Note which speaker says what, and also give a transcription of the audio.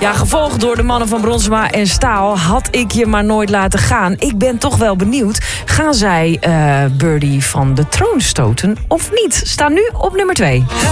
Speaker 1: Ja, gevolgd door de mannen van Bronsma en Staal. Had ik je maar nooit laten gaan. Ik ben toch wel benieuwd. Gaan zij Birdie van de troon stoten of niet? Staan nu op nummer 2.